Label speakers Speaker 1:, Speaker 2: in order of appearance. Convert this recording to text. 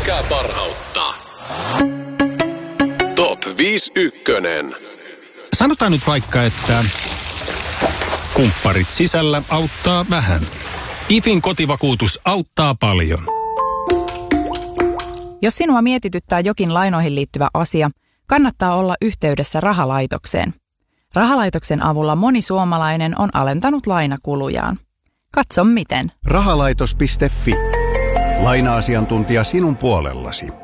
Speaker 1: Mikä parhauttaa? Top 5 ykkönen.
Speaker 2: Sanotaan nyt vaikka, että kumpparit sisällä auttaa vähän. IFin kotivakuutus auttaa paljon.
Speaker 3: Jos sinua mietityttää jokin lainoihin liittyvä asia, kannattaa olla yhteydessä rahalaitokseen. Rahalaitoksen avulla moni suomalainen on alentanut lainakulujaan. Katso miten.
Speaker 4: Rahalaitos.fi. Laina-asiantuntija sinun puolellasi.